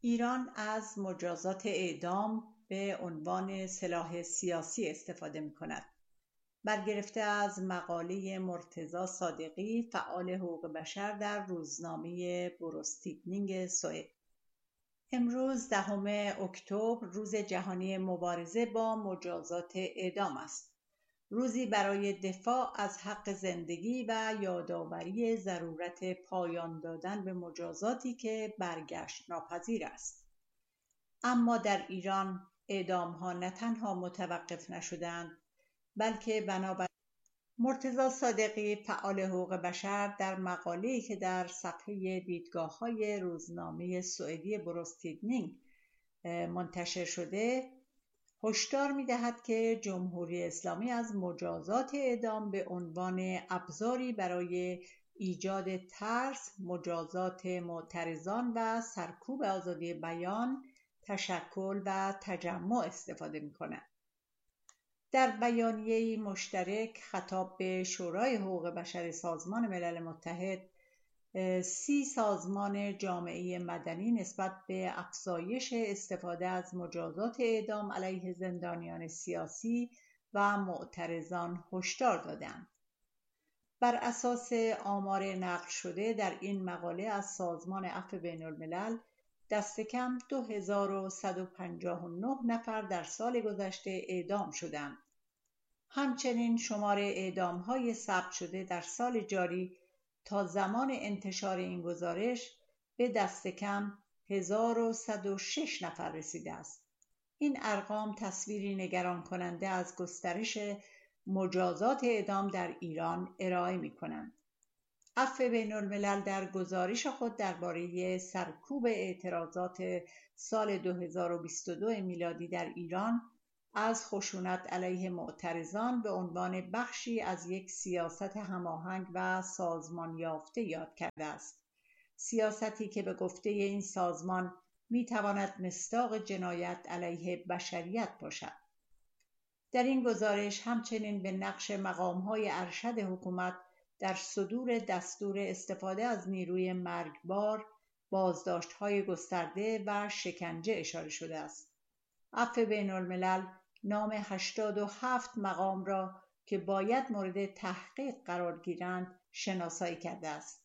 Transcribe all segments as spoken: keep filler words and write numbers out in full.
ایران از مجازات اعدام به عنوان سلاح سیاسی استفاده می‌کند. برگرفته از مقاله مرتضی صادقی، فعال حقوق بشر، در روزنامه بروستیدنینگ سوئد. امروز دهم اکتبر روز جهانی مبارزه با مجازات اعدام است. روزی برای دفاع از حق زندگی و یادآوری ضرورت پایان دادن به مجازاتی که برگشت ناپذیر است. اما در ایران اعدام‌ها نه تنها متوقف نشدند، بلکه بنابر مرتضی صادقی، فعال حقوق بشر، در مقاله‌ای که در صفحه دیدگاه‌های روزنامه سوئدی بروستیدنینگ منتشر شده، هشدار می‌دهد که جمهوری اسلامی از مجازات اعدام به عنوان ابزاری برای ایجاد ترس، مجازات معترضان و سرکوب آزادی بیان، تشکل و تجمع استفاده می‌کند. در بیانیه‌ای مشترک خطاب به شورای حقوق بشر سازمان ملل متحد، سی سازمان جامعه مدنی نسبت به افزایش استفاده از مجازات اعدام علیه زندانیان سیاسی و معترضان هشدار دادند. بر اساس آمار نقل شده در این مقاله از سازمان عفو بین‌الملل، دست کم دو هزار و صد و پنجاه و نه نفر در سال گذشته اعدام شدند. همچنین شمار اعدام‌های ثبت شده در سال جاری تا زمان انتشار این گزارش به دست کم هزار و صد و شش نفر رسیده است. این ارقام تصویری نگران کننده از گسترش مجازات اعدام در ایران ارائه می‌کنند. عفو بین‌الملل در گزارش خود درباره سرکوب اعتراضات سال دو هزار و بیست و دو میلادی در ایران از خشونت علیه معترضان به عنوان بخشی از یک سیاست هماهنگ و سازمان یافته یاد کرده است. سیاستی که به گفته این سازمان می‌تواند مصداق جنایت علیه بشریت باشد. در این گزارش همچنین به نقش مقام‌های ارشد حکومت در صدور دستور استفاده از نیروی مرگبار، بازداشت‌های گسترده و شکنجه اشاره شده است. عفو بین‌الملل نام هشتاد و هفت مقام را که باید مورد تحقیق قرار گیرند شناسایی کرده است.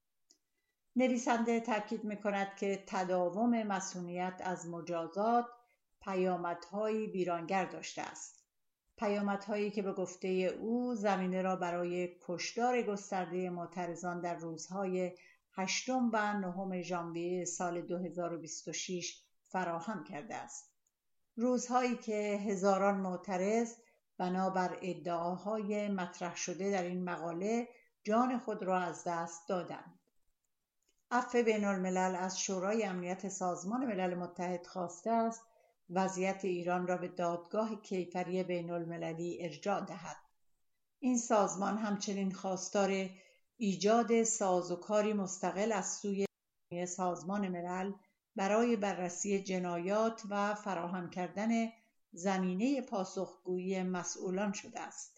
نویسنده تاکید می‌کند که تداوم مسئولیت از مجازات پیامدهای ویرانگر داشته است. پیامدهایی که به گفته او زمینه را برای کشتار گسترده معترضان در روزهای هشتم و نهم ژانویه سال دو هزار و بیست و شش فراهم کرده است. روزهایی که هزاران معترض بنابر ادعاهای مطرح شده در این مقاله جان خود را از دست دادند. عفو بین‌الملل از شورای امنیت سازمان ملل متحد خواسته است وضعیت ایران را به دادگاه کیفری بین‌المللی ارجاع دهد. این سازمان همچنین خواستار ایجاد سازوکاری مستقل از سوی سازمان ملل برای بررسی جنایات و فراهم کردن زمینه پاسخگویی مسئولان شده است.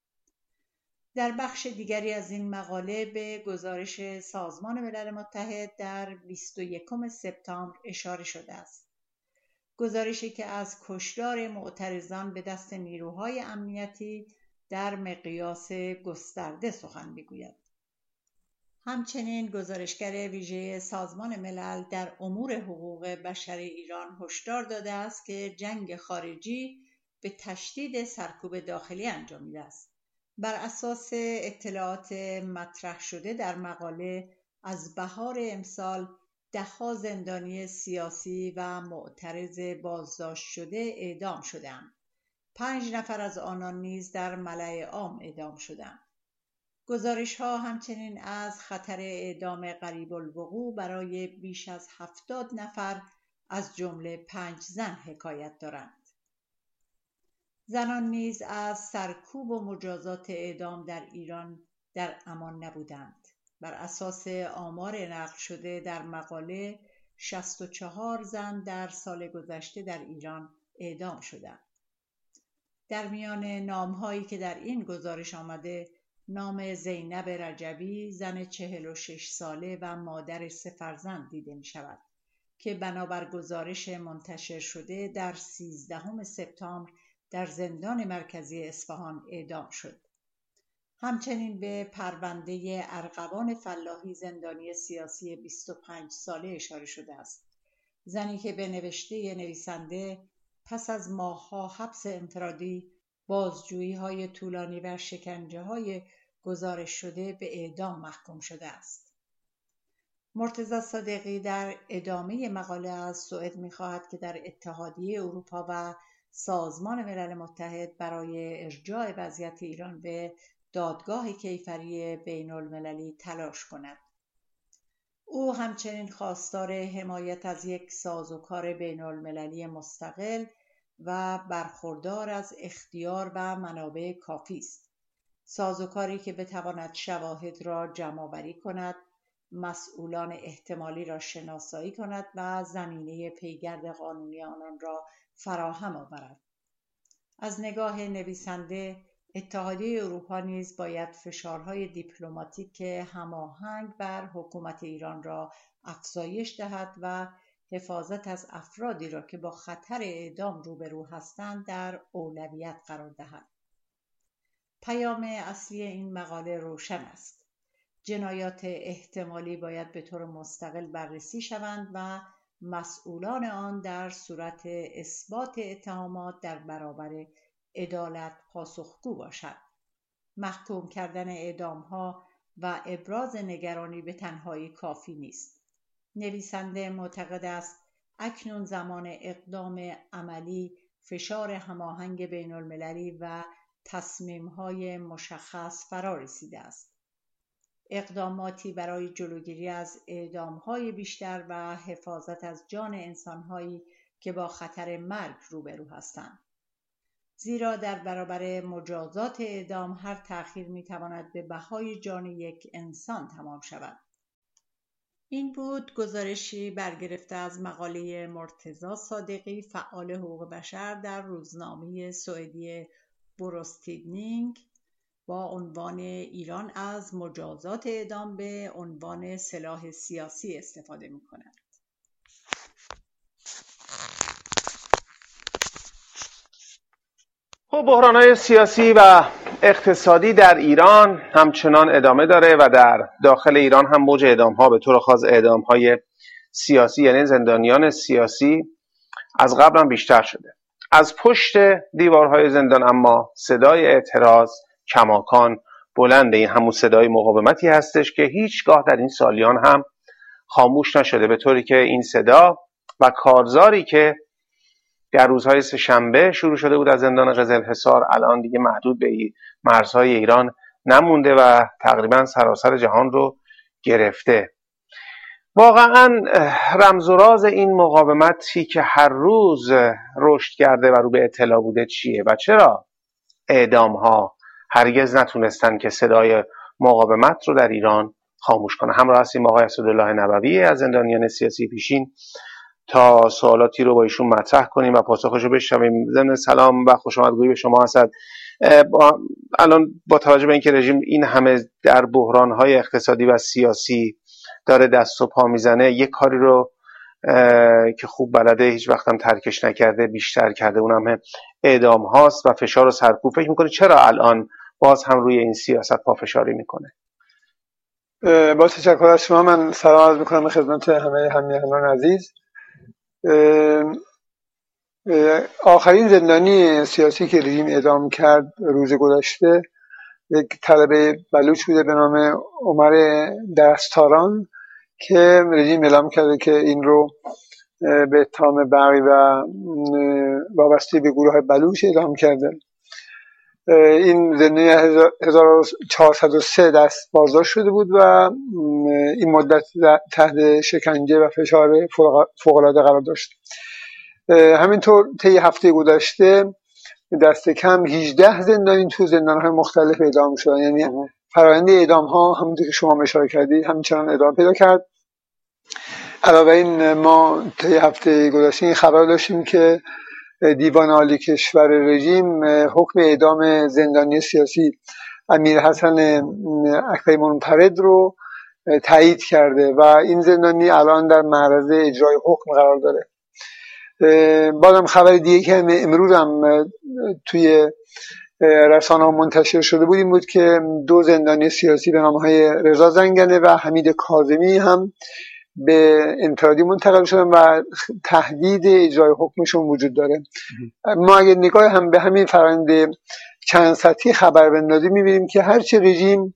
در بخش دیگری از این مقاله به گزارش سازمان ملل متحد در بیست و یکم سپتامبر اشاره شده است. گزارشی که از کشتار معترضان به دست نیروهای امنیتی در مقیاس گسترده سخن می‌گوید. همچنین گزارشگر ویژه سازمان ملل در امور حقوق بشر ایران هشدار داده است که جنگ خارجی به تشدید سرکوب داخلی انجامیده است. بر اساس اطلاعات مطرح شده در مقاله، از بهار امسال ده‌ها زندانی سیاسی و معترض بازداشت شده اعدام شدند. پنج نفر از آنان نیز در ملأ عام اعدام شدند. گزارش‌ها همچنین از خطر اعدام قریب الوقوع برای بیش از هفتاد نفر از جمله پنج زن حکایت دارند. زنان نیز از سرکوب و مجازات اعدام در ایران در امان نبودند. بر اساس آمار نقل شده در مقاله، شصت و چهار زن در سال گذشته در ایران اعدام شدند. در میان نام‌هایی که در این گزارش آمده، نام زینب رجبی، زن چهل و شش ساله و مادر سه فرزند دیده می شود. که بنابر گزارش منتشر شده در سیزدهم سپتامبر در زندان مرکزی اصفهان اعدام شد. همچنین به پرونده ارغوان فلاحی زندانی سیاسی بیست و پنج ساله اشاره شده است. زنی که به نوشته نویسنده پس از ماه‌ها حبس انفرادی، بازجویی‌های طولانی و شکنجه‌های گزارش شده به اعدام محکوم شده است. مرتضی صادقی در ادامه مقاله از سوئد می‌خواهد که در اتحادیه اروپا و سازمان ملل متحد برای ارجاع وضعیت ایران به دادگاه کیفری بین المللی تلاش کند. او همچنین خواستار حمایت از یک سازوکار بین المللی مستقل و برخوردار از اختیار و منابع کافی است. سازوکاری که بتواند شواهد را جمع‌آوری کند، مسئولان احتمالی را شناسایی کند و زمینه پیگرد قانونی آنان را فراهم آورد. از نگاه نویسنده، اتحادیه اروپا نیز باید فشارهای دیپلماتیک هماهنگ بر حکومت ایران را افزایش دهد و حفاظت از افرادی را که با خطر اعدام روبرو هستند در اولویت قرار دهد. پیام اصلی این مقاله روشن است. جنایات احتمالی باید به طور مستقل بررسی شوند و مسئولان آن در صورت اثبات اتهامات در برابر عدالت پاسخگو باشد. محکوم کردن اعدام‌ها و ابراز نگرانی به تنهایی کافی نیست. نویسنده معتقد است اکنون زمان اقدام عملی، فشار هماهنگ بین المللی و تصمیم‌های مشخص فرا رسیده است. اقداماتی برای جلوگیری از اعدام‌های بیشتر و حفاظت از جان انسان‌هایی که با خطر مرگ روبرو هستند. زیرا در برابر مجازات اعدام هر تأخیر می‌تواند به بهای جان یک انسان تمام شود. این بود گزارشی برگرفته از مقاله مرتضی صادقی، فعال حقوق بشر، در روزنامه سوئدی بروز تیدنینگ با عنوان ایران از مجازات اعدام به عنوان سلاح سیاسی استفاده می‌کند. خب بحران‌های سیاسی و اقتصادی در ایران همچنان ادامه داره و در داخل ایران هم موج اعدام‌ها، به طور خاص اعدام‌های سیاسی یعنی زندانیان سیاسی، از قبل هم بیشتر شده. از پشت دیوارهای زندان اما صدای اعتراض کماکان بلنده. این همون صدای مقاومتی هستش که هیچگاه در این سالیان هم خاموش نشده، به طوری که این صدا و کارزاری که در روزهای سه‌شنبه شروع شده بود از زندان قزلحصار الان دیگه محدود به مرزهای ایران نمونده و تقریبا سراسر جهان رو گرفته. واقعا رمز و راز این مقاومتی که هر روز رشد کرده و رو به اطلاع بوده چیه و چرا اعدام ها هرگز نتونستن که صدای مقاومت رو در ایران خاموش کنه؟ همراه هستیم آقای اسدالله نبوی از زندانیان سیاسی پیشین تا سوالاتی رو با ایشون مطرح کنیم و پاسخش رو بشنویم. ضمن سلام و خوش آمدگویی به شما اسد. با الان با توجه به اینکه رژیم این همه در بحران‌های اقتصادی و سیاسی داره دست و پا میزنه، یک کاری رو که خوب بلده هیچ وقت هم ترکش نکرده بیشتر کرده، اونم اعدام هاست و فشار و سرکوب. فکر میکنه چرا الان باز هم روی این سیاست پافشاری میکنه؟ با تشکر از شما، من سلام عرض میکنم خدمت همه همیهنان عزیز. آخرین زندانی سیاسی که رژیم اعدام کرد روز گذشته یک طلبه بلوچ بوده به نام عمر دستاران که رژیم اعلام کرده که این رو به اتهام بغی و وابسته به گروه بلوچ اعدام کرده. این زندانی هزار و چهارصد و سه دست بازداشت شده بود و این مدت تحت شکنجه و فشار فوق‌العاده قرار داشت. همینطور طی هفته گذشته دست کم هجده زندانی تو زندان‌های مختلف اعدام شدن، یعنی فرآیند اعدام‌ها همونطور که شما اشاره کردید همچنان ادامه پیدا کرد. علاوه این ما طی هفته گذشته این خبر داشتیم که دیوان عالی کشور رژیم حکم اعدام زندانی سیاسی امیر حسن اکبری منفرد رو تایید کرده و این زندانی الان در معرض اجرای حکم قرار داره. بازم خبر دیگه که امروز هم توی رسانه ها منتشر شده بود این بود که دو زندانی سیاسی به نامهای رضا زنگنه و حمید کاظمی هم به انفرادی منتقل شدن و تهدید اجرای حکمشون وجود داره. ما اگه نگاه هم به همین فرآیند چند سطحی خبر بندازی میبینیم که هرچه رژیم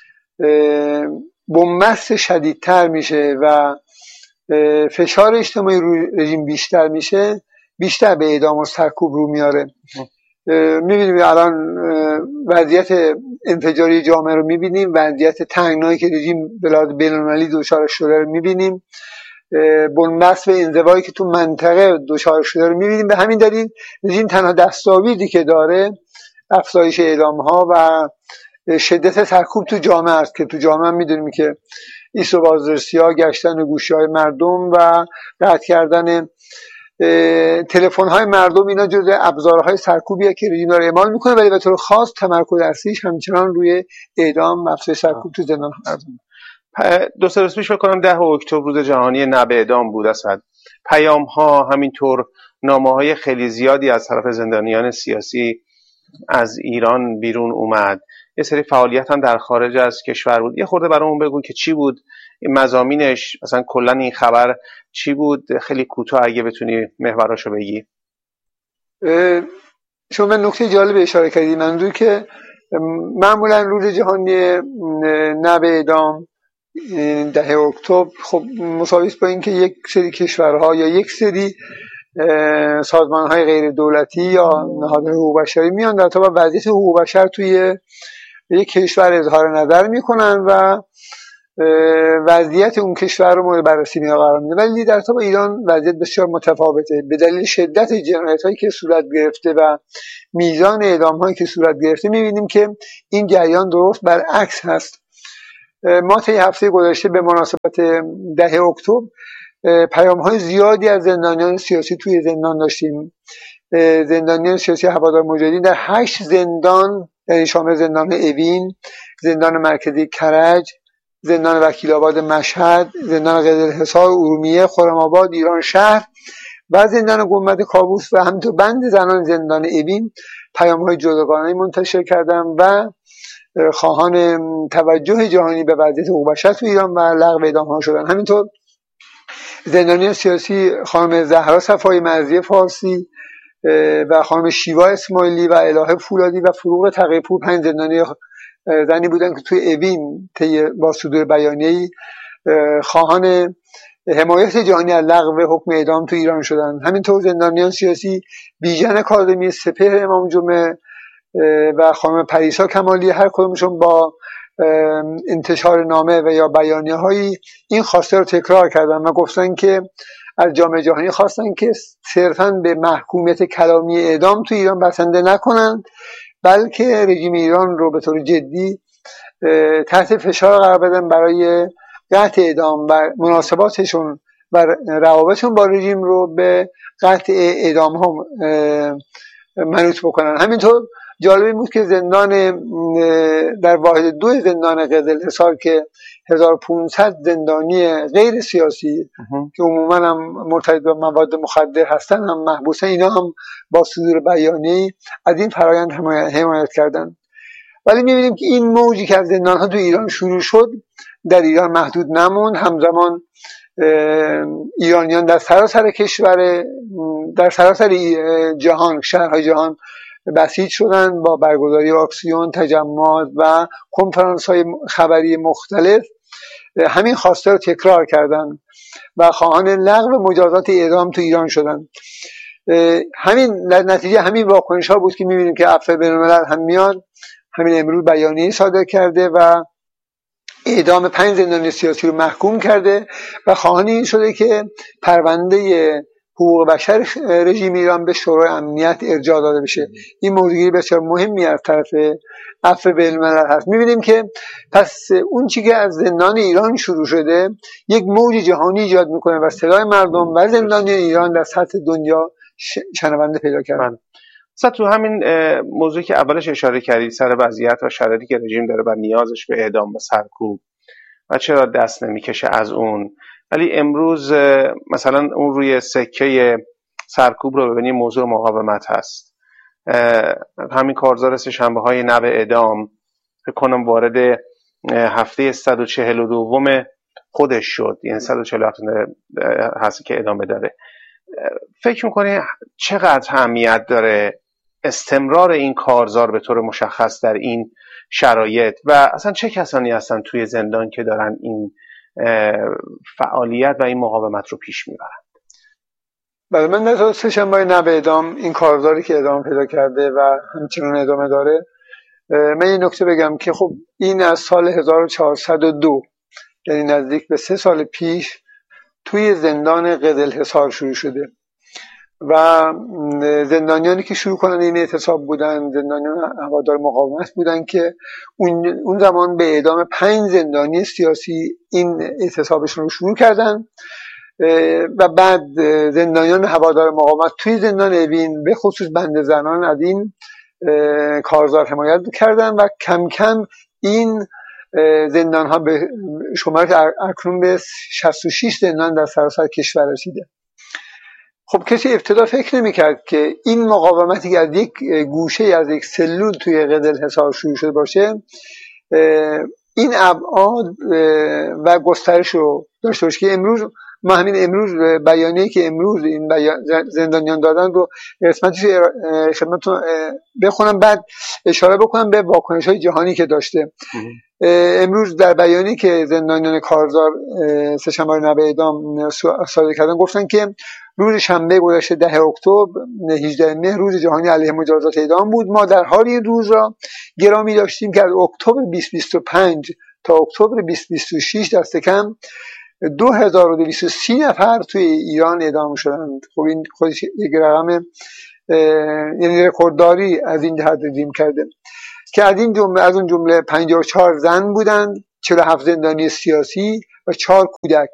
بنبست شدیدتر میشه و فشار اجتماعی روی رژیم بیشتر میشه، بیشتر به اعدام و سرکوب رو میاره. میبینیم الان وضعیت انفجاری جامعه رو میبینیم، وضعیت تنگنایی که رژیم به لحاظ بین‌المللی دچارش شده رو میبینیم، بنبست و انزوایی که تو منطقه دچار شده رو میبینیم. به همین دلیل رژیم تنها دستاویزی که داره افزایش اعدام ها و شدت سرکوب تو جامعه است که تو جامعه میدونیم که ایست و بازرسی ها، گشتن گوشی های مردم و قطع کردن تلفن های مردم، اینا جزء ابزارهای سرکوبیه که رژیم داره اعمال میکنه، ولی به طور خاص تمرکز اصلیش همچنان روی اعدام و افزایش سرکوب تو زندان هست. دو سه روز پیش فکر کنم ده اکتبر روز جهانی نه به اعدام بود. اصلا پیام ها، همینطور نامه های خیلی زیادی از طرف زندانیان سیاسی از ایران بیرون اومد. یه سری فعالیت هم در خارج از کشور بود. یه خورده برامون بگو که چی بود این مضامینش، مثلا کلا این خبر چی بود؟ خیلی کوتاه اگه بتونی محوراشو بگی. شما به نکته جالب اشاره کردی، منظور که معمولا روز جهانی نه به اعدام ده اکتبر خب مساوی با این که یک سری کشورها یا یک سری سازمان‌های غیر دولتی یا نهادهای حقوق بشری میان در تا وضعیت حقوق بشر توی یک کشور اظهار نظر میکنن و وضعیت اون کشور رو مورد بررسی قرار میده. ولی در تا ایران وضعیت بسیار متفاوته. به دلیل شدت جنایت‌هایی که صورت گرفته و میزان اعدام‌هایی که صورت گرفته میبینیم که این جریان درست برعکس هست. ما طی هفته گذشته به مناسبت ده اکتبر پیام‌های زیادی از زندانیان سیاسی توی زندان داشتیم. زندانیان سیاسی هوادار مجاهدین در هشت زندان، یعنی شامل زندان اوین، زندان مرکزی کرج، زندان وکیل آباد مشهد، زندان قزلحصار ارومیه، خرم‌آباد ایران شهر و زندان گنبد کاووس و همینطور بند زنان زندان اوین پیام‌های جداگانه‌ای منتشر کردن و خواهان توجه جهانی به وضعیت حقوق بشر تو ایران و لغو اعدام‌ها شدن. همینطور زندانیان سیاسی خانم زهرا صفایی مرضی فارسی و خانم شیوا اسماعیلی و الهه فولادی و فروغ تقی‌پور، پنج زندانی زنی بودن که توی اوین طی با صدور بیانیه‌ای خواهان حمایت جهانی از لغو حکم اعدام تو ایران شدن. همینطور زندانیان سیاسی بیژن کاظمی، سپهر امام جمعه و خانم پریسا کمالی، هر کدومشون با انتشار نامه و یا بیانیه هایی این خواسته رو تکرار کردن و گفتن که از جامعه جهانی خواستن که صرفاً به محکومیت کلامی اعدام تو ایران بسنده نکنن، بلکه رژیم ایران رو به طور جدی تحت فشار قرار بدن برای قطع اعدام و مناسباتشون و روابطشون با رژیم رو به قطع اعدام ها منوط بکنن. همینطور جالبی بود که زندان در واحد دو زندان قزلحصار که هزار و پانصد زندانی غیر سیاسی که عموما هم مرتبط به مواد مخدر هستن هم محبوسن، اینا هم با صدور بیانیه‌ای از این فرایند حمایت کردن. ولی می‌بینیم که این موجی که از زندان‌ها تو ایران شروع شد در ایران محدود نموند. همزمان ایرانیان در سراسر کشور، در سراسر جهان، شهرهای جهان بسیج شدن با برگزاری اکسیون، تجمعات و کنفرانس‌های خبری مختلف همین خواسته رو تکرار کردن و خواهان لغو مجازات اعدام تو ایران شدن. همین نتیجه همین واکنش‌ها بود که می‌بینیم که عفو بین‌الملل هم میاد، همین امروز بیانیه صادر کرده و اعدام پنج زندانی سیاسی رو محکوم کرده و خواهان این شده که پرونده حقوق بشر رژیم ایران به شورای امنیت ارجاع داده بشه. این موضوعی بسیار مهمی از طرف عفو بین‌الملل هست. می‌بینیم که پس اون چیزی که از زندان ایران شروع شده یک موج جهانی ایجاد میکنه و صدای مردم و زندانیان ایران در سطح دنیا شنونده پیدا کرده. مثلا تو همین موضوعی که اولش اشاره کردید سر وضعیت و شرایطی که رژیم داره و نیازش به اعدام و سرکوب، و چرا دست نمیکشه از اون. ولی امروز مثلا اون روی سکه سرکوب رو ببینیم موضوع مقاومت هست. همین کارزار سه‌شنبه های نو اعدام فکر کنم وارد هفته صد و چهل و دوم خودش شد، یعنی صد و چهل و هفت هست که ادامه داره. فکر میکنه چقدر اهمیت داره استمرار این کارزار به طور مشخص در این شرایط و اصلا چه کسانی هستن توی زندان که دارن این فعالیت و این مقاومت رو پیش میبرن؟ بله، من در سه‌شنبه نو اعدام این کارزاری که ادامه پیدا کرده و همچنان ادامه داره، من یه نکته بگم که خب این از سال هزار و چهارصد و دو، یعنی نزدیک به سه سال پیش توی زندان قزلحصار شروع شده و زندانیانی که شروع کنن این اعتصاب بودن زندانیان هوادار مقاومت بودن که اون اون زمان به اعدام پنج زندانی سیاسی این اعتصابشون رو شروع کردن و بعد زندانیان هوادار مقاومت توی زندان اوین به خصوص بند زنان از این کارزار حمایت کردن و کم کم این زندان ها به شمارش اکنون به شصت و شش زندان در سراسر کشور رسیده. خب کسی ابتدا فکر نمی کرد که این مقاومتی که از یک گوشه از یک سلول توی قزلحصار شروع شده باشه این ابعاد و گسترش رو داشته باشه که امروز ما همین امروز بیانیه‌ای که امروز این زندانیان دادن رو قسمتش خدمتتون بخونم، بعد اشاره بکنم به واکنش‌های جهانی که داشته. امروز در بیانیه‌ای که زندانیان کارزار سه‌شنبه نو اعدام صادر کردن گفتن که روز شنبه گذشته ده اکتبر هجدهم مهر روز جهانی علیه مجازات اعدام بود. ما در حال این روز را گرامی داشتیم که از اکتبر بیست بیست و پنج تا اکتبر بیست بیست و شش دست کم دو هزار و دویست و سی نفر توی ایران اعدام شدند. خب این خودش یک رقم یعنی رکوردداری از این جهت رزیم کرده که از این جمله از اون جمله پنجاه و چهار زن بودند، چهل و هفت زندانی سیاسی و چهار کودک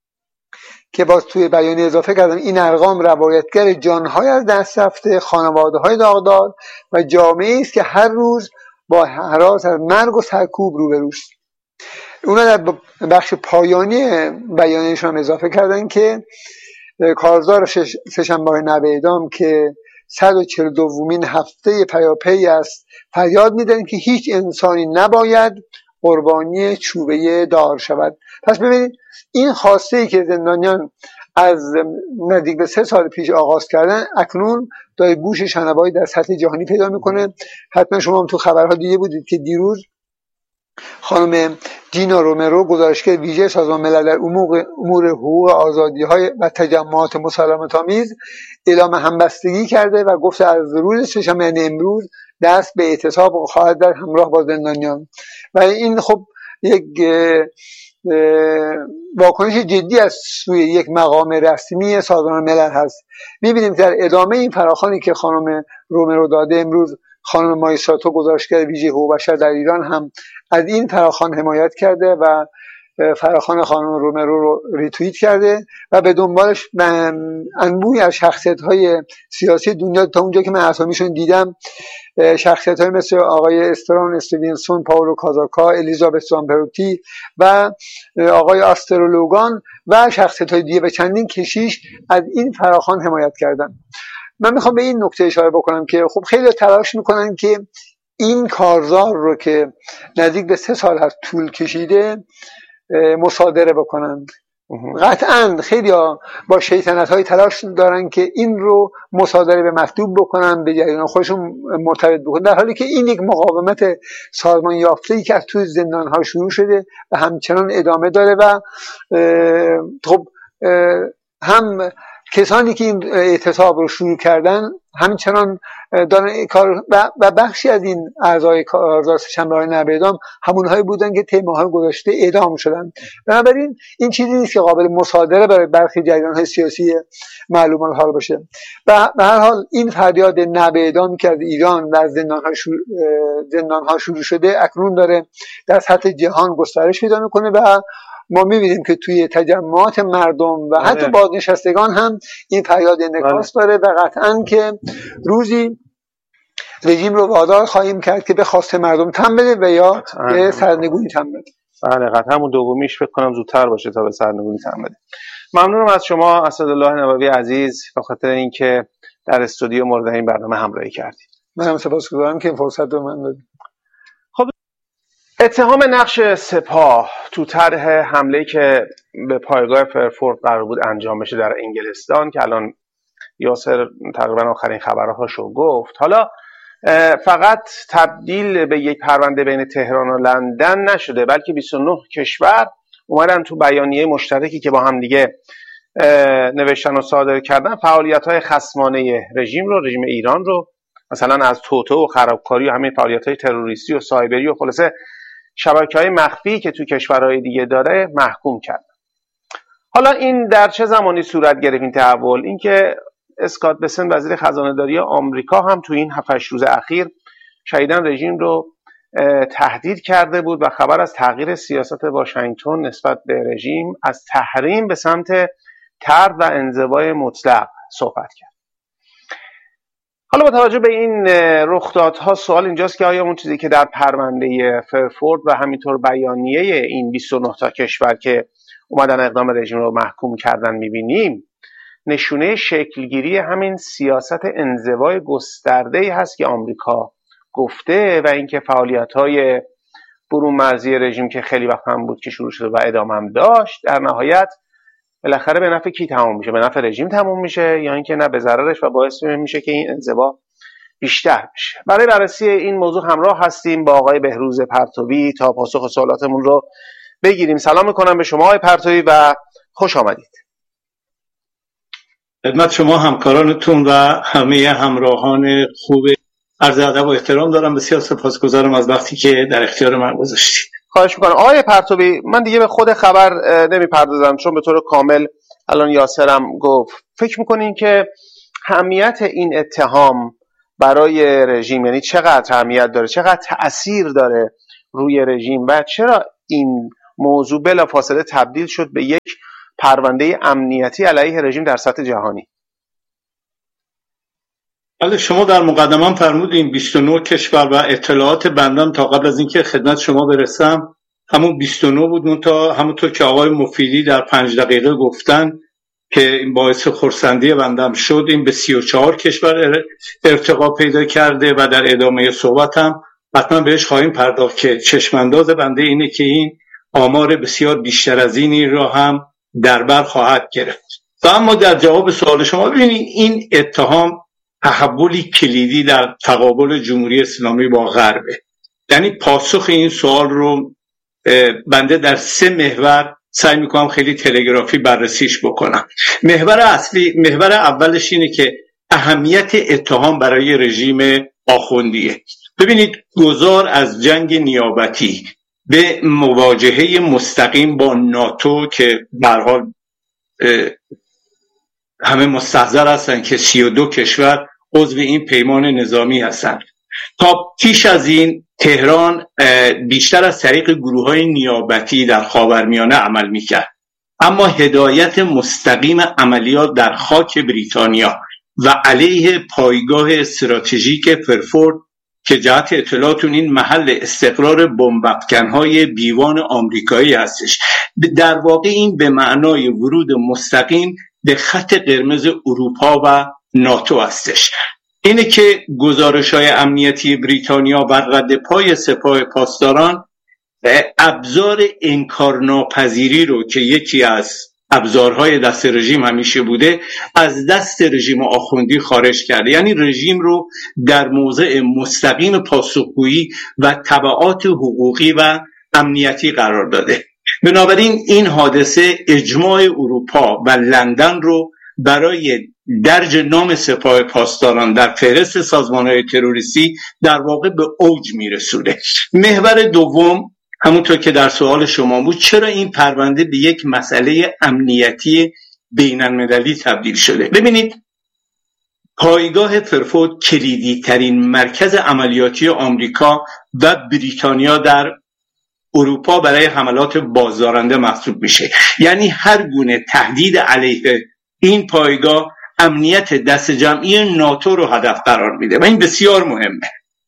که باز توی بیانیه اضافه کردم این ارقام روایتگر جانهای از دست رفته، خانواده‌های داغدار و جامعه‌ای است که هر روز با هراس از مرگ و سرکوب روبروست. اونا در بخش پایانی بیانیه‌شون هم اضافه کردن که کارزار سه‌شنبه نو اعدام که صد و چهل و دومین هفته پیاپی است فریاد می‌زنیم که هیچ انسانی نباید قربانی چوبه دار شود. پس ببینید این خواسته ای که زندانیان از نزدیک به سه سال پیش آغاز کردن اکنون داره گوش شنوایی در سطح جهانی پیدا میکنه. حتما شما هم تو خبرها دیده بودید که دیروز خانم دینا رومرو گزارشگر ویژه سازمان ملل در امور حقوق آزادی‌های و تجمعات مسالمت‌آمیز اعلام همبستگی کرده و گفته از روز سه‌شنبه یعنی امروز دست به اعتصاب خواهد در همراه با زندانیان و این خب یک واکنش جدی از سوی یک مقام رسمی سازمان ملل هست. می‌بینیم در ادامه این فراخوانی که خانم رومرو داده امروز خانم مایساتو گزارشگر ویژه حقوق بشر در ایران هم از این فراخوان حمایت کرده و فراخوان خانم رومرو رو ریتوییت کرده و به دنبالش انبوهی از شخصیت‌های سیاسی دنیا تا اونجا که من اسامیشون دیدم شخصیت‌های مثل آقای استران استیونسون، پاولو کازاکا، الیزابت زامپروتی و آقای آسترولوگان و شخصیت‌های دیگه و چندین کشیش از این فراخوان حمایت کردن. من میخوام به این نکته اشاره بکنم که خب خیلی تلاش میکنن که این کارزار رو که نزدیک به سه سال هست طول کشیده مصادره بکنن. قطعا خیلی با شیطنت های تلاش دارن که این رو مصادره به مطلوب بکنن، به جریان خودشون مرتبط بکنن، در حالی که این یک مقاومت سازمان یافته‌ای که از توی زندان ها شروع شده و همچنان ادامه داره و خب هم کسانی که این اعتصاب رو شروع کردن همچنان دارن کار و بخشی از این اعضای کارزار سه‌شنبه نو اعدام همونهایی بودن که طی ماه‌های گذشته اعدام شدن. بنابراین این چیزی نیست که قابل مصادره برای برخی جریان‌های سیاسی معلوم الحال باشه. به هر حال این فریاد نو اعدامی که از ایران و از زندان‌ها شروع زندان‌ها شروع شده اکنون داره در سطح جهان گسترش پیدا می‌کنه و ما می‌بینیم که توی تجمعات مردم و حتی بازنشستگان هم این فریاد انعکاس داره و قطعاً که روزی رژیم رو وادار خواهیم کرد که به خواست مردم تن بده و یا به سرنگونی تن بده. بله قطعا همون دومیش فکر کنم زودتر باشه تا به سرنگونی تن بده. ممنونم از شما اسدالله نووی عزیز به خاطر اینکه در استودیو مورد این برنامه همراهی کردید. من هم سپاسگزارم که این فرصت رو من دادید. خب اتهام نقش سپاه تو طرح حمله که به پایگاه فرفورد قرار بود انجام بشه در انگلستان که الان یاسر تقریبا آخرین خبرهاشو گفت، حالا فقط تبدیل به یک پرونده بین تهران و لندن نشده، بلکه بیست و نه کشور اومدن تو بیانیه مشترکی که با هم دیگه نوشتن و صادر کردن فعالیت‌های خصمانه رژیم رو، رژیم ایران رو، مثلا از توطئه و خرابکاری و همین فعالیت‌های تروریستی و سایبری و خلاصه شبکه‌های مخفی که تو کشورهای دیگه داره محکوم کردن. حالا این در چه زمانی صورت گرفت این تحول؟ اینکه اسکات بسن وزیر خزانه‌داری آمریکا هم تو این هفت هشت روز اخیر شدیداً رژیم رو تهدید کرده بود و خبر از تغییر سیاست واشنگتن نسبت به رژیم از تحریم به سمت طرد و انزوای مطلق صحبت کرد. حالا با توجه به این رخدادها سوال اینجاست که آیا اون چیزی که در پرونده فرفورد و همینطور بیانیه این بیست و نه تا کشور که اومدن اقدام رژیم رو محکوم کردن میبینیم نشونه شکلگیری همین سیاست انزوای گسترده‌ای هست که آمریکا گفته و اینکه فعالیت‌های برون مرزی رژیم که خیلی وقت هم بود که شروع شده و ادامه هم داشت در نهایت بالاخره به نفع کی تمام میشه؟ به نفع رژیم تمام میشه یا اینکه نه به ضررش و باعث میشه که این انزوا بیشتر بشه؟ برای بررسی این موضوع همراه هستیم با آقای بهروز پرتوی تا پاسخ سوالاتمون رو بگیریم. سلام میکنم به شما آقای پرتوی و خوش آمدید. خدمت شما همکارانتون و همه همراهان خوب عرض ادب و احترام دارم. بسیار سپاسگزارم از وقتی که در اختیار من گذاشتید. خواهش میکنم آقای پرتوی. من دیگه به خود خبر نمیپردازم چون به طور کامل الان یاسرم گفت. فکر میکنین که اهمیت این اتهام برای رژیم یعنی چقدر اهمیت داره، چقدر تأثیر داره روی رژیم و چرا این موضوع بلافاصله تبدیل شد به یک پرونده امنیتی علیه رژیم در سطح جهانی؟ بله شما در مقدمه فرمودین بیست و نه کشور و اطلاعات بندم تا قبل از اینکه خدمت شما برسم همون بیست و نه بود. اون تا همونطور که آقای مفیدی در پنج دقیقه گفتن که این باعث خرسندی بندم شد، این به سی و چهار کشور ارتقا پیدا کرده و در ادامه صحبتم حتما بهش خواهیم پرداخت که چشمانداز بنده اینه که این آمار بسیار بیشتر از اینی را هم در بر خواهد گرفت. و اما در جواب سوال شما ببینید این اتهام تحولی کلیدی در تقابل جمهوری اسلامی با غربه. یعنی پاسخ این سوال رو بنده در سه محور سعی میکنم خیلی تلگرافی بررسیش بکنم. محور اصلی، محور اولش اینه که اهمیت اتهام برای رژیم آخوندیه. ببینید گذار از جنگ نیابتی به مواجهه مستقیم با ناتو که به هر حال همه مستحضر هستن که سی و دو کشور عضو این پیمان نظامی هستند، تا پیش از این تهران بیشتر از طریق گروه‌های نیابتی در خاورمیانه عمل می‌کرد، اما هدایت مستقیم عملیات در خاک بریتانیا و علیه پایگاه استراتژیک فرفورد که جهت اطلاعاتون این محل استقرار بمب‌افکن‌های بیوان آمریکایی هستش، در واقع این به معنای ورود مستقیم به خط قرمز اروپا و ناتو هستش. اینه که گزارش‌های امنیتی بریتانیا و رد پای سپاه پاسداران ابزار انکارناپذیری رو که یکی از ابزارهای دست رژیم همیشه بوده از دست رژیم آخوندی خارج کرده، یعنی رژیم رو در موضع مستقیم پاسخگویی و تبعات حقوقی و امنیتی قرار داده. بنابراین این حادثه اجماع اروپا و لندن رو برای درج نام سپاه پاسداران در فهرست سازمان‌های تروریستی در واقع به اوج میرسونه. محور دوم همونطور که در سوال شما بود، چرا این پرونده به یک مسئله امنیتی بین‌المللی تبدیل شده؟ ببینید پایگاه فرفورد کلیدی ترین مرکز عملیاتی آمریکا و بریتانیا در اروپا برای حملات بازدارنده محسوب میشه. یعنی هر گونه تهدید علیه این پایگاه امنیت دست جمعی ناتو رو هدف قرار میده و این بسیار مهمه.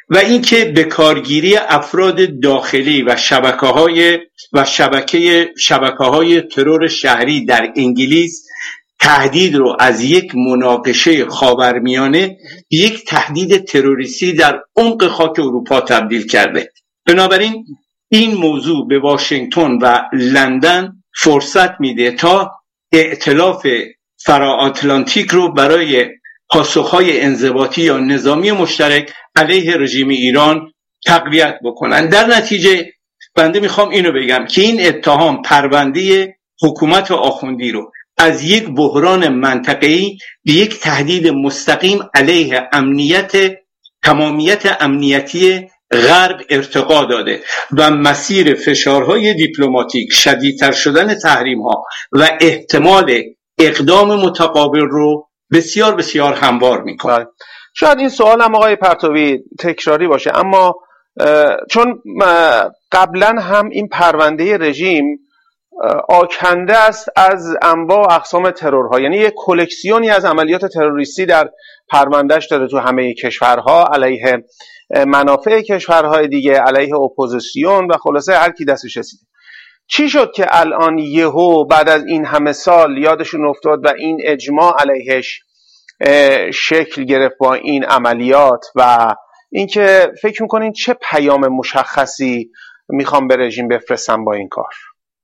و اینکه به کارگیری افراد داخلی و شبکه‌های و شبکه شبکه‌های ترور شهری در انگلیس تهدید رو از یک مناقشه خاورمیانه به یک تهدید تروریستی در عمق خاک اروپا تبدیل کرده. بنابراین این موضوع به واشنگتن و لندن فرصت میده تا ائتلاف فراآتلانتیک رو برای پاسخهای انضباطی یا نظامی مشترک علیه رژیم ایران تقویت بکنن. در نتیجه بنده میخوام اینو بگم که این اتهام پرونده حکومت آخوندی رو از یک بحران منطقه‌ای به یک تهدید مستقیم علیه امنیت تمامیت امنیتی غرب ارتقا داده و مسیر فشارهای دیپلماتیک، شدیدتر شدن تحریم‌ها و احتمال اقدام متقابل رو بسیار بسیار هموار می‌کنه. شاید این سوال هم آقای پرتوی تکراری باشه، اما چون قبلا هم این پرونده رژیم آکنده است از انواع و اقسام ترورها، یعنی یک کلکسیونی از عملیات تروریستی در پروندهش داره تو همه کشورها، علیه منافع کشورهای دیگه، علیه اپوزیسیون و خلاصه هر کی دستش رسیده. چی شد که الان یهو بعد از این همه سال یادشون افتاد و این اجماع علیهش شکل گرفت با این عملیات؟ و اینکه فکر میکنین چه پیام مشخصی میخوام به رژیم بفرستم با این کار؟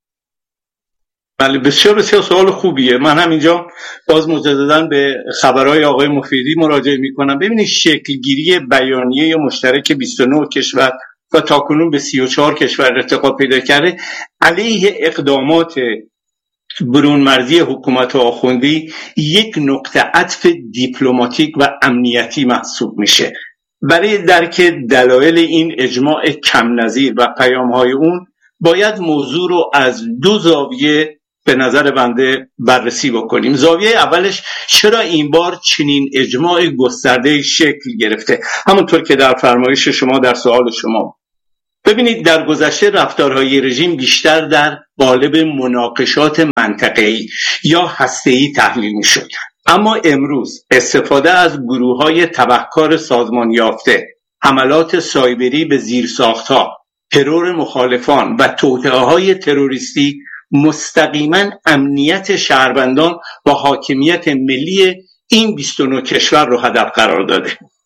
بله، بسیار بسیار سوال خوبیه. من هم اینجا باز مجدداً به خبرهای آقای مفیدی مراجعه میکنم. ببینید شکلگیری بیانیه مشترک بیست و نه کشور و تاکنون به سی و چهار کشور ارتقا پیدا کرده علیه اقدامات برونمرزی حکومت آخوندی یک نقطه عطف دیپلماتیک و امنیتی محسوب میشه. برای درک دلایل این اجماع کم نظیر و پیام‌های اون باید موضوع رو از دو زاویه به نظر بنده بررسی بکنیم. زاویه اولش چرا این بار چنین اجماع گسترده شکل گرفته، همونطور که در فرمایش شما در سوال شما. ببینید در گذشته رفتارهای رژیم بیشتر در قالب مناقشات منطقه‌ای یا هسته‌ای تحلیل می‌شد، اما امروز استفاده از گروه‌های تبهکار سازمان یافته، حملات سایبری به زیرساخت‌ها، ترور مخالفان و توطئه‌های تروریستی مستقیما امنیت شهروندان و حاکمیت ملی این بیست و نه کشور رو هدف قرار داده.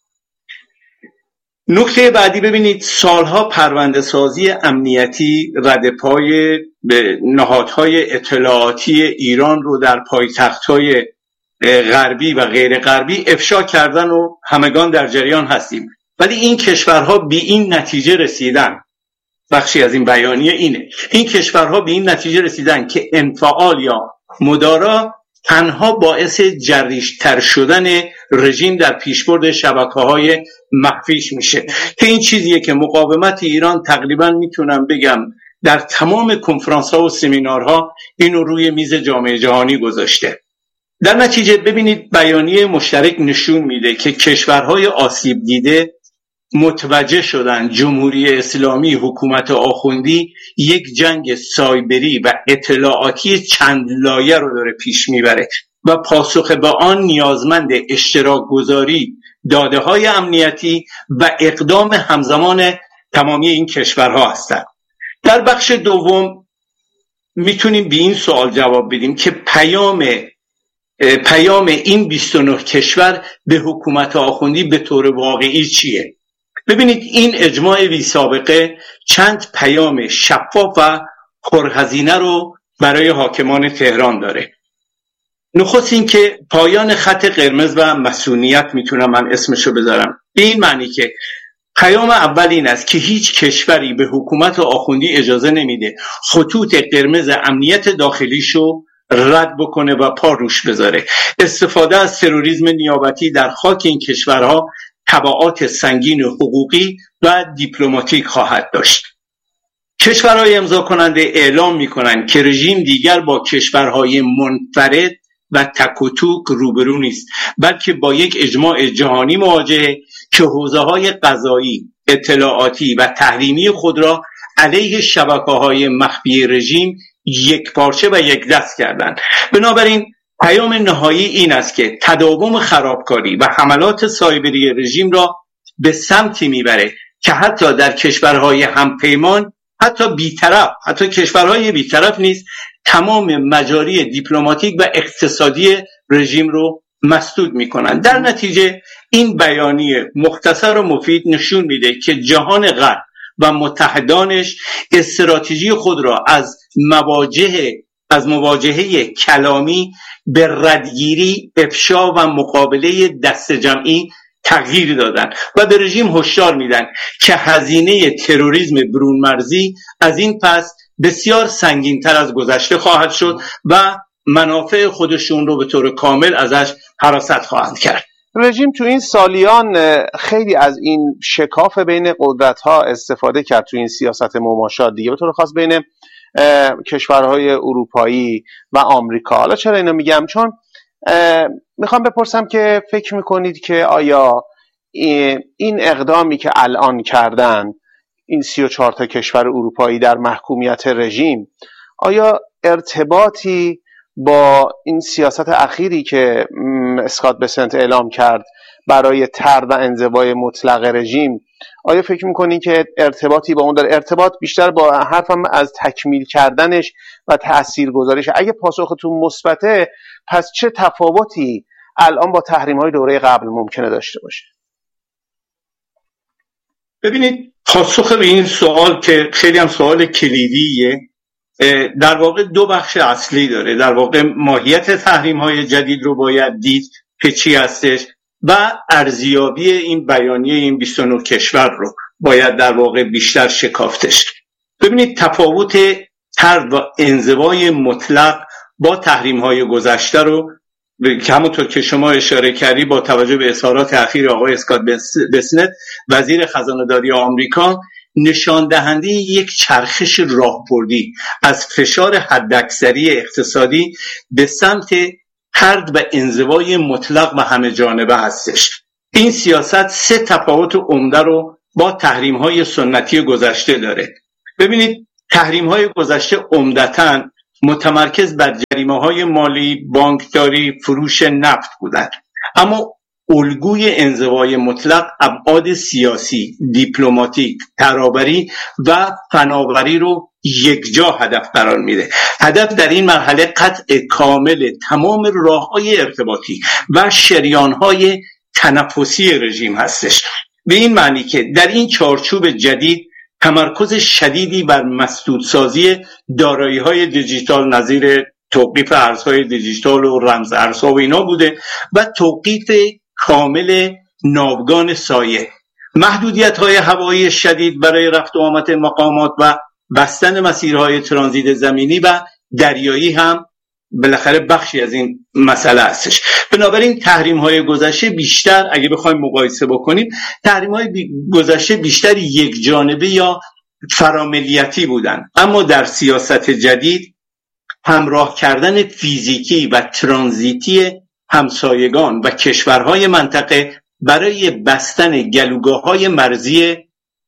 نکته بعدی، ببینید سالها پرونده سازی امنیتی ردپای به نهادهای اطلاعاتی ایران رو در پایتخت‌های غربی و غیر غربی افشا کردن و همگان در جریان هستیم، ولی این کشورها به این نتیجه رسیدن، بخشی از این بیانیه اینه، این کشورها به این نتیجه رسیدن که انفعال یا مدارا تنها باعث جریش‌تر شدن رژیم در پیشبرد شبکه‌های مخفیش میشه، که این چیزیه که مقاومت ایران تقریبا میتونم بگم در تمام کنفرانس‌ها و سمینارها اینو روی میز جامعه جهانی گذاشته. در نتیجه ببینید بیانیه مشترک نشون میده که کشورهای آسیب دیده متوجه شدن جمهوری اسلامی حکومت آخوندی یک جنگ سایبری و اطلاعاتی چند لایه رو داره پیش میبره و پاسخ به آن نیازمند اشتراک گذاری داده های امنیتی و اقدام همزمان تمامی این کشورها هستند. در بخش دوم میتونیم به این سوال جواب بدیم که پیام پیام این بیست و نه کشور به حکومت آخوندی به طور واقعی چیه؟ ببینید این اجماع بی سابقه چند پیام شفاف و پرهزینه رو برای حاکمان تهران داره. نخست این که پایان خط قرمز و مسئولیت، میتونم من اسمشو بذارم، به این معنی که پیام اول این است که هیچ کشوری به حکومت آخوندی اجازه نمیده خطوط قرمز امنیت داخلیشو رد بکنه و پا روش بذاره. استفاده از تروریسم نیابتی در خاک این کشورها تبعات سنگین حقوقی و دیپلماتیک خواهد داشت. کشورهای امضا کننده اعلام می‌کنند که رژیم دیگر با کشورهای منفرد و تک و توک روبرو نیست، بلکه با یک اجماع جهانی مواجهه که حوزه‌های قضایی، اطلاعاتی و تحریمی خود را علیه شبکه‌های مخفی رژیم یک پارچه و یک دست کردند. بنابراین پیام نهایی این است که تداوم خرابکاری و حملات سایبری رژیم را به سمتی میبره که حتی در کشورهای همپیمان، حتی بیطرف، حتی کشورهای بیطرف نیست، تمام مجاری دیپلماتیک و اقتصادی رژیم رو مسدود میکنن. در نتیجه این بیانیه مختصر و مفید نشون میده که جهان غرب و متحدانش استراتژی خود را از مواجهه از مواجهه کلامی به ردگیری، افشا و مقابله دست جمعی تغییر دادن و به رژیم هشدار میدن که هزینه تروریسم برون مرزی از این پس بسیار سنگین‌تر از گذشته خواهد شد و منافع خودشون رو به طور کامل ازش حراست خواهند کرد. رژیم تو این سالیان خیلی از این شکاف بین قدرت‌ها استفاده کرد تو این سیاست مماشات دیگه، به طور خاص بین کشورهای اروپایی و آمریکا. حالا چرا اینو میگم؟ چون میخوام بپرسم که فکر میکنید که آیا این اقدامی که الان کردن این سی و چهار تا کشور اروپایی در محکومیت رژیم، آیا ارتباطی با این سیاست اخیری که اسکات بسنت اعلام کرد برای طرد و انزوای مطلق رژیم، آیا فکر میکنین که ارتباطی با اون داره؟ ارتباط بیشتر با حرفم از تکمیل کردنش و تاثیرگذاریش. اگه پاسختون مثبته، پس چه تفاوتی الان با تحریم‌های دوره قبل ممکنه داشته باشه؟ ببینید، پاسخ به این سوال که خیلی هم سوال کلیدیه، در واقع دو بخش اصلی داره. در واقع ماهیت تحریم‌های جدید رو باید دید که چی هستش و ارزیابی این بیانیه این بیست و نه کشور رو باید در واقع بیشتر شکافتش. ببینید، تفاوت طرد و انزوای مطلق با تحریم‌های گذشته رو که همونطور که شما اشاره کردی با توجه به اظهارات اخیر آقای اسکات بسنت وزیر خزانه‌داری آمریکا، نشان دهنده یک چرخش راهبردی از فشار حداکثری اقتصادی به سمت طرد و انزوای مطلق و همه جانبه هستش. این سیاست سه تفاوت عمده رو با تحریم‌های سنتی گذشته داره. ببینید، تحریم‌های گذشته عمدتاً متمرکز بر جریمه‌های مالی، بانکداری، فروش نفت بودند، اما الگوی انزوای مطلق ابعاد سیاسی، دیپلماتیک، ترابری و فناوری رو یکجا هدف قرار میده. هدف در این مرحله قطع کامل تمام راه‌های ارتباطی و شریان‌های تنفسی رژیم هستش، به این معنی که در این چارچوب جدید تمرکز شدیدی بر مسدودسازی دارایی‌های دیجیتال نظیر توقیف ارزهای دیجیتال و رمز ارزها و اینا بوده و توقیف کامل ناوگان سایه، محدودیت‌های هوایی شدید برای رفت و آمد مقامات و بستن مسیرهای ترانزیت زمینی و دریایی هم بالاخره بخشی از این مسئله هستش. بنابراین تحریم‌های گذشته بیشتر، اگه بخوایم مقایسه بکنیم، تحریم‌های بی... گذشته بیشتر یک جانبه یا فراملیتی بودن، اما در سیاست جدید همراه کردن فیزیکی و ترانزیتی همسایگان و کشورهای منطقه برای بستن گلوگاه‌های مرزی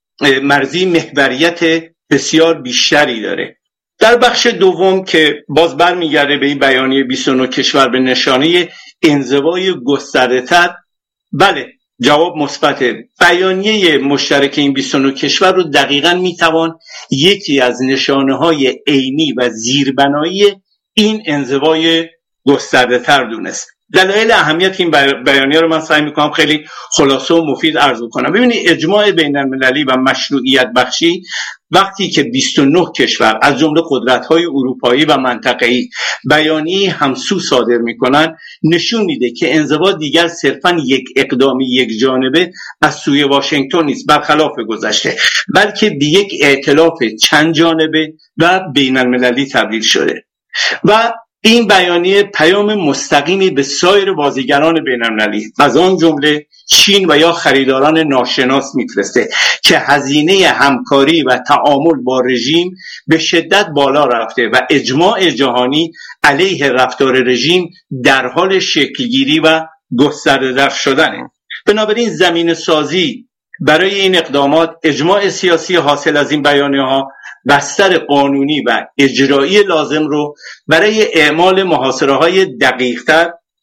مرزی محوریت بسیار بیشتری داره. در بخش دوم که باز برمیگرده به این بیانیه بیست و نه کشور به نشانه انزوای گسترده‌تر، بله، جواب مثبته. بیانیه مشترک این بیست و نه کشور رو دقیقاً میتوان یکی از نشانه‌های عینی و زیربنایی این انزوای گسترده‌تر دونست. دلایل اهمیت این بیانیه رو من سعی میکنم خیلی خلاصه و مفید عرض کنم. ببینید، اجماع بین المللی و مشروعیت بخشی وقتی که بیست و نه کشور از جمله قدرت‌های اروپایی و منطقه‌ای بیانیه همسو صادر میکنن، نشون میده که انزوا دیگر صرفاً یک اقدامی یک جانبه از سوی واشنگتن نیست، برخلاف گذشته، بلکه به یک ائتلاف چند جانبه و بین المللی تبدیل شده و این بیانیه پیام مستقیمی به سایر بازیگران بین‌المللی از آن جمله چین و یا خریداران ناشناس میفرسته که هزینه همکاری و تعامل با رژیم به شدت بالا رفته و اجماع جهانی علیه رفتار رژیم در حال شکلگیری و گسترده شدنه. بنابراین زمین سازی برای این اقدامات، اجماع سیاسی حاصل از این بیانیه ها، بستر قانونی و اجرایی لازم رو برای اعمال محاصره‌های دقیق‌تر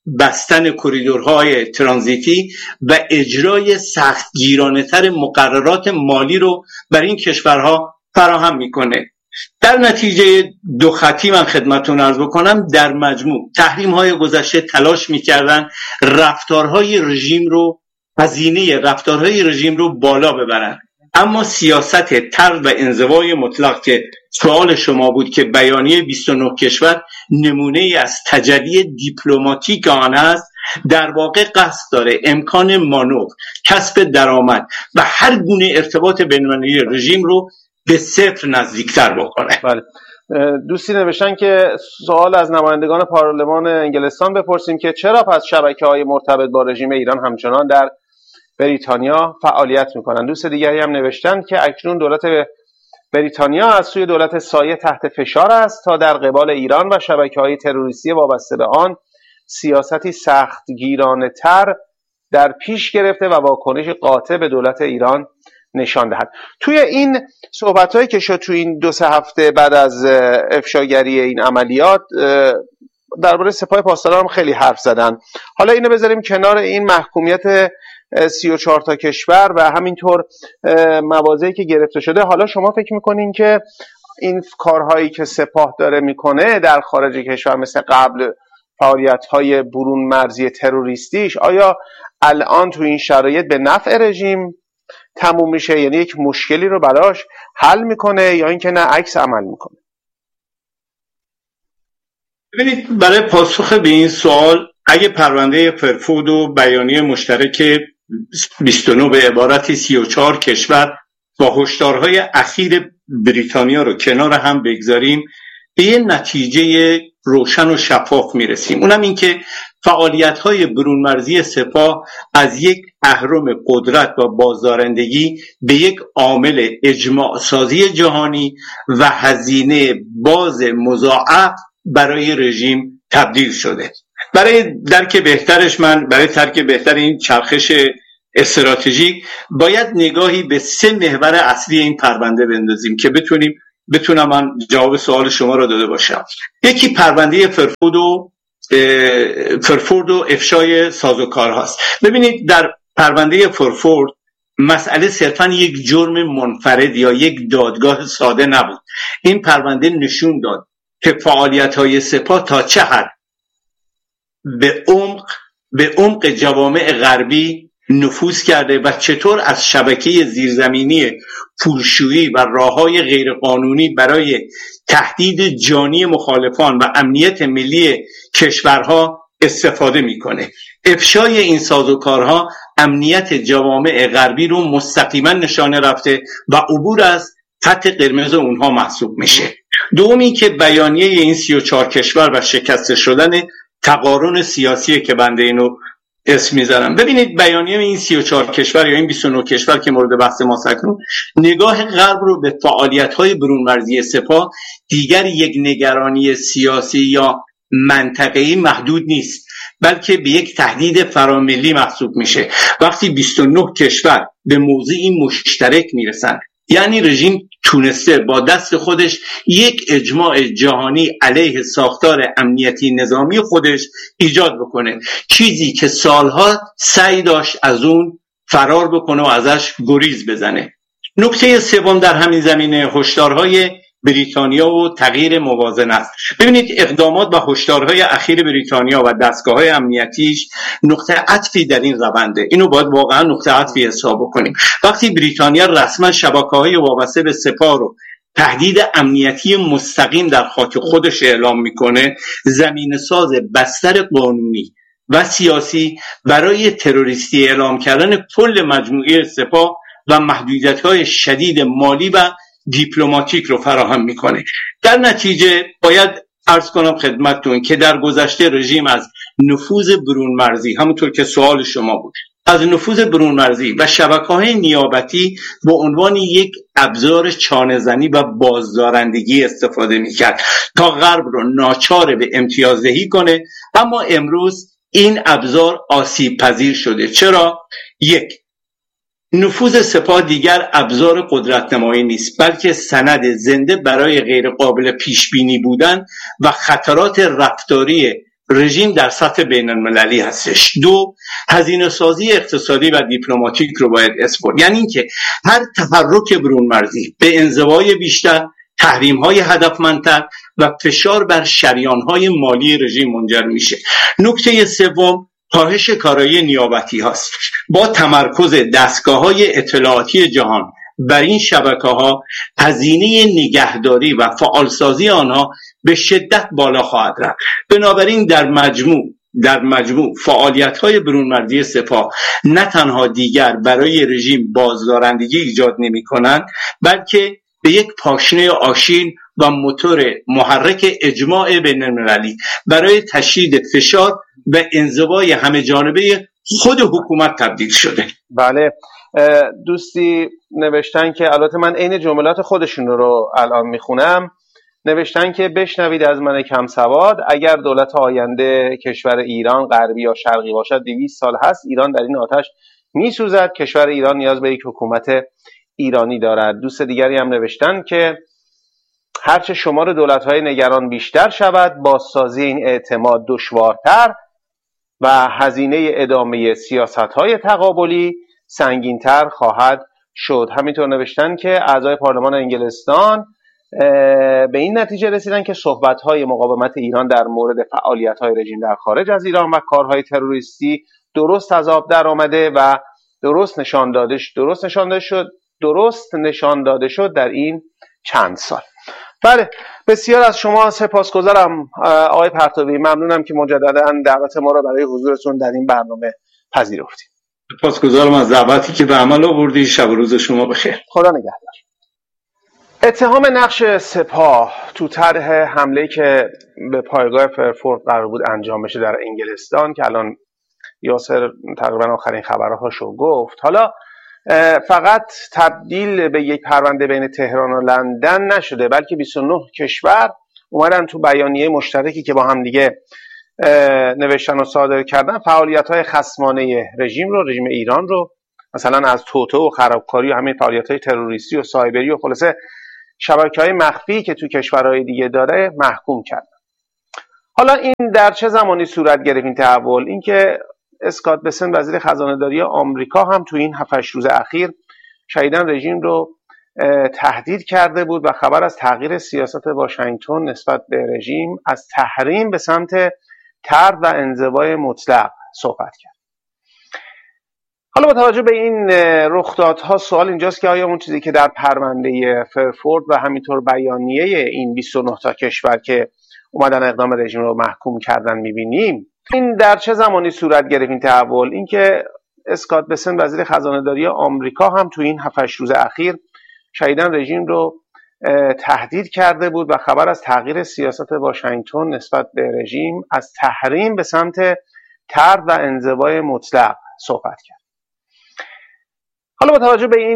بستن کریدورهای ترانزیتی و اجرای سختگیرانه‌تر مقررات مالی رو برای این کشورها فراهم میکنه. در نتیجه دو خطی من خدمتتون عرض بکنم، در مجموع تحریم‌های گذشته تلاش میکردن رفتارهای رژیم رو، هزینه رفتارهای رژیم رو بالا ببرن، اما سیاست طرد و انزوای مطلق که سوال شما بود که بیانیه بیست و نه کشور نمونه ای از تجلی دیپلماتیک آن است، در واقع قصد داره امکان مانور، کسب درآمد و هر گونه ارتباط بین‌المللی رژیم رو به صفر نزدیکتر بکنه. بله. دوستی نوشتن که سوال از نمایندگان پارلمان انگلستان بپرسیم که چرا پس شبکه‌های مرتبط با رژیم ایران همچنان در بریتانیا فعالیت میکنن. دوست دیگری هم نوشتن که اکنون دولت بریتانیا از سوی دولت سایه تحت فشار است تا در قبال ایران و شبکه‌های تروریستی وابسته به آن سیاستی سختگیرانه‌تر در پیش گرفته و واکنش قاطع به دولت ایران نشان دهد. توی این صحبت‌هایی که شد توی این دو سه هفته بعد از افشاگری این عملیات درباره سپاه پاسداران هم خیلی حرف زدن. حالا اینو بذاریم کنار، این محکومیت سی و چهار تا کشور و همینطور مواضعی که گرفته شده، حالا شما فکر میکنین که این کارهایی که سپاه داره میکنه در خارج کشور مثل قبل فعالیت‌های برون مرزی تروریستیش، آیا الان تو این شرایط به نفع رژیم تموم میشه، یعنی یک مشکلی رو براش حل میکنه، یا اینکه نه عکس عمل میکنه؟ ببینید، برای پاسخ به این سوال اگه پرونده فرفود و بیانیه مشترک بیست و نه به عبارت سی و چهار کشور با هشدارهای اخیر بریتانیا رو کنار هم بگذاریم، به یه نتیجه روشن و شفاف میرسیم. اونم این که فعالیت‌های برونمرزی سپاه از یک اهرم قدرت و بازدارندگی به یک عامل اجماع سازی جهانی و هزینه باز مضاعف برای رژیم تبدیل شده. برای درک بهترش من برای درک بهتر این چرخش استراتژیک باید نگاهی به سه محور اصلی این پرونده بندازیم که بتونیم بتونم من جواب سوال شما را داده باشم. یکی پرونده فرفود و فرفورد و افشای سازوکار هاست. ببینید، در پرونده فرفورد مسئله صرفا یک جرم منفرد یا یک دادگاه ساده نبود. این پرونده نشون داد که فعالیت‌های سپاه تا چه حد به عمق به عمق جوامع غربی نفوذ کرده و چطور از شبکه زیرزمینی پولشویی و راه‌های غیرقانونی برای تهدید جانی مخالفان و امنیت ملی کشورها استفاده میکنه. افشای این سازوکارها امنیت جوامع غربی رو مستقیما نشانه رفته و عبور از خط قرمز اونها محسوب میشه. دومی که بیانیه این سی و چهار کشور و شکسته شدن تقارن سیاسی که بنده اینو اسم میذارم. ببینید، بیانیه این سی و چهار کشور یا این بیست و نه کشور که مورد بحث ما سکنون، نگاه غرب رو به فعالیت‌های برونمرزی سپاه دیگر یک نگرانی سیاسی یا منطقه‌ای محدود نیست، بلکه به یک تهدید فراملی محسوب میشه. وقتی بیست و نه کشور به موضعی مشترک میرسن، یعنی رژیم تونسته با دست خودش یک اجماع جهانی علیه ساختار امنیتی نظامی خودش ایجاد بکنه، چیزی که سالها سعی داشت از اون فرار بکنه و ازش گریز بزنه. نکته سوم در همین زمینه هشدارهای بریتانیا و تغییر موازنه است. ببینید، اقدامات و هشدارهای اخیر بریتانیا و دستگاه‌های امنیتیش نقطه عطفی در این رونده. اینو باید واقعا نقطه عطفی حساب کنیم. وقتی بریتانیا رسما شبکه‌های وابسته به سپاه رو تهدید امنیتی مستقیم در خاک خودش اعلام میکنه، زمین ساز بستر قانونی و سیاسی برای تروریستی اعلام کردن کل مجموعه سپاه و محدودیت‌های شدید مالی و دیپلماتیک رو فراهم میکنه. در نتیجه باید عرض کنم خدمتتون که در گذشته رژیم از نفوذ برون مرزی، همونطور که سوال شما بود، از نفوذ برون مرزی و شبکه‌های نیابتی به عنوان یک ابزار چانه‌زنی و بازدارندگی استفاده میکرد تا غرب رو ناچار به امتیازدهی کنه. اما امروز این ابزار آسیب پذیر شده. چرا؟ یک، نفوذ سپاه دیگر ابزار قدرت نمایی نیست، بلکه سند زنده برای غیر قابل پیش بینی بودن و خطرات رفتاری رژیم در سطح بین المللی هستش. دو، هزینه سازی اقتصادی و دیپلماتیک رو باید اسپورت، یعنی اینکه هر تحرک برون مرزی به انزوای بیشتر، تحریم های هدفمندتر و فشار بر شریان های مالی رژیم منجر میشه. نکته سوم، کاهش کارایی نیابتی هاست. با تمرکز دستگاه های اطلاعاتی جهان بر این شبکه ها، هزینه نگهداری و فعالسازی آنها به شدت بالا خواهد رفت. بنابراین در مجموع در مجموع فعالیت های برونمرزی سپاه نه تنها دیگر برای رژیم بازدارندگی ایجاد نمی کنند، بلکه به یک پاشنه آشیل و موتور محرک اجماع بین المللی برای تشدید فشار و انزوای همه جانبه خود حکومت تبدیل شده. بله، دوستی نوشتن که البته من عین جملات خودشون رو الان میخونم، نوشتن که بشنوید از من کم سواد، اگر دولت آینده کشور ایران غربی یا شرقی باشد دویست سال هست ایران در این آتش میسوزد، کشور ایران نیاز به یک حکومت ایرانی دارد. دوست دیگری هم نوشتن که هرچه شمار دولت‌های نگران بیشتر شود، بازسازی این اعتماد دشوارتر و هزینه ادامه سیاست‌های تقابلی سنگین‌تر خواهد شد. همینطور نوشتن که اعضای پارلمان انگلستان به این نتیجه رسیدن که صحبت‌های مقاومت ایران در مورد فعالیت‌های رژیم در خارج از ایران و کارهای تروریستی درست از آب در آمده و درست نشان داده درست نشان داده شد درست نشان داده شد در این چند سال. بله، بسیار از شما سپاسگزارم آقای پرتوی، ممنونم که مجددا دعوت ما را برای حضورتون در این برنامه پذیرفتید. سپاسگزارم از دعوتی که به عمل آوردی. شب و روز شما بخیر. خدا نگهدار. اتهام نقش سپاه تو طرح حمله که به پایگاه فرفورد قرار بود انجام بشه در انگلستان که الان یاسر تقریبا آخرین خبرهاشو گفت، حالا فقط تبدیل به یک پرونده بین تهران و لندن نشده، بلکه بیست و نه کشور اومدن تو بیانیه مشترکی که با هم دیگه نوشتن و صادر کردن فعالیت‌های خصمانه رژیم رو رژیم ایران رو مثلا از توطئه و خرابکاری و همین فعالیت‌های تروریستی و سایبری و خلاصه شبکه‌های مخفی که تو کشورهای دیگه داره محکوم کردن. حالا این در چه زمانی صورت گرفت این تحول؟ اینکه اسکات بسن وزیر خزانه‌داری آمریکا هم تو این هفت هشت روز اخیر شدیداً رژیم رو تهدید کرده بود و خبر از تغییر سیاست واشنگتن نسبت به رژیم از تحریم به سمت طرد و انزوای مطلق صحبت کرد. حالا با توجه به این رخدادها سوال اینجاست که آیا اون چیزی که در پرونده فرفورد و همینطور بیانیه این بیست و نه تا کشور که اومدن اقدام رژیم رو محکوم کردن میبینیم، این در چه زمانی صورت گرفت این تحول؟ اینکه اسکات بسن وزیر خزانه‌داری آمریکا هم تو این هفت هشت روز اخیر شدیداً رژیم رو تهدید کرده بود و خبر از تغییر سیاست واشنگتن نسبت به رژیم از تحریم به سمت طرد و انزوای مطلق صحبت کرد. حالا با توجه به این